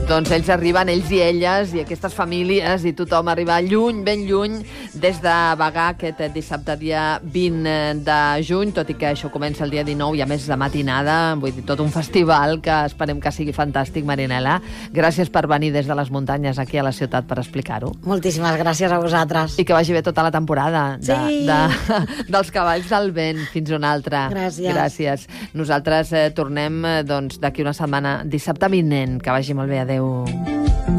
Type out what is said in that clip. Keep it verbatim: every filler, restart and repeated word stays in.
doncs ells arriben, ells i elles, i aquestes famílies, i tothom arriba lluny, ben lluny, des de Bagà aquest dissabte dia vint de juny, tot i que això comença el dia dinou i a més de matinada, vull dir, tot un festival que esperem que sigui fantàstic, Marinela. Gràcies per venir des de les muntanyes aquí a la ciutat per explicar-ho. Moltíssimes gràcies a vosaltres. I que vagi bé tota la temporada de, Sí. de, dels cavalls del vent. Fins una altra. Gràcies. Gràcies. Nosaltres eh, tornem eh, doncs, d'aquí una setmana, dissabte vinent. Que vagi molt bé. Adéu.